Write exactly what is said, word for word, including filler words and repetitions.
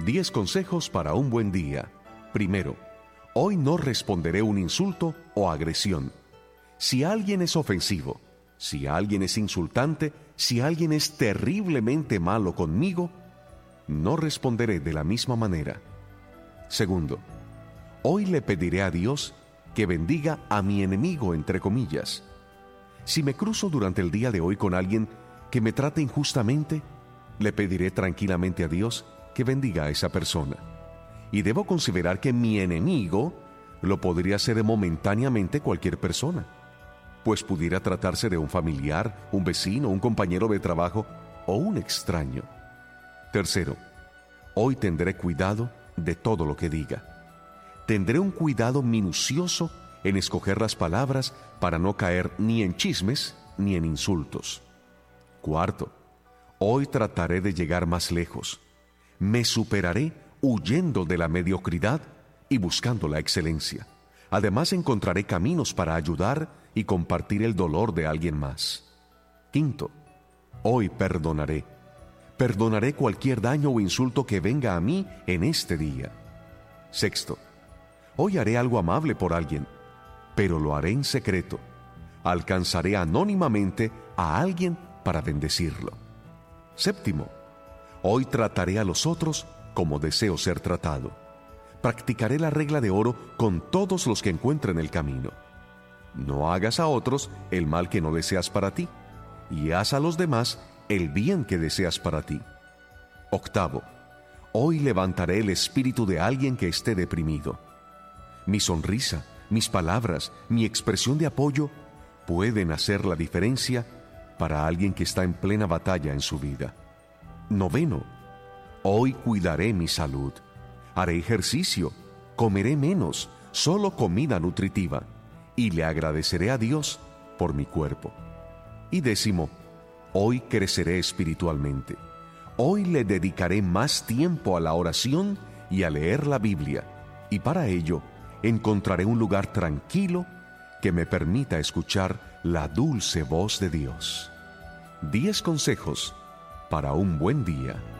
diez consejos para un buen día. Primero, hoy no responderé un insulto o agresión. Si alguien es ofensivo, si alguien es insultante, si alguien es terriblemente malo conmigo, no responderé de la misma manera. Segundo, hoy le pediré a Dios que bendiga a mi enemigo, entre comillas. Si me cruzo durante el día de hoy con alguien que me trate injustamente, le pediré tranquilamente a Dios que bendiga a esa persona. Y debo considerar que mi enemigo lo podría ser momentáneamente cualquier persona, pues pudiera tratarse de un familiar, un vecino, un compañero de trabajo o un extraño. Tercero, hoy tendré cuidado de todo lo que diga. Tendré un cuidado minucioso en escoger las palabras para no caer ni en chismes ni en insultos. Cuarto, hoy trataré de llegar más lejos. Me superaré huyendo de la mediocridad y buscando la excelencia. Además, encontraré caminos para ayudar y compartir el dolor de alguien más. Quinto, hoy perdonaré. Perdonaré cualquier daño o insulto que venga a mí en este día. Sexto, hoy haré algo amable por alguien, pero lo haré en secreto. Alcanzaré anónimamente a alguien para bendecirlo. Séptimo, hoy trataré a los otros como deseo ser tratado. Practicaré la regla de oro con todos los que encuentre en el camino. No hagas a otros el mal que no deseas para ti, y haz a los demás el bien que deseas para ti. Octavo, hoy levantaré el espíritu de alguien que esté deprimido. Mi sonrisa, mis palabras, mi expresión de apoyo pueden hacer la diferencia para alguien que está en plena batalla en su vida. Noveno, hoy cuidaré mi salud. Haré ejercicio, comeré menos, solo comida nutritiva, y le agradeceré a Dios por mi cuerpo. Y décimo, hoy creceré espiritualmente. Hoy le dedicaré más tiempo a la oración y a leer la Biblia, y para ello encontraré un lugar tranquilo que me permita escuchar la dulce voz de Dios. Diez consejos para un buen día.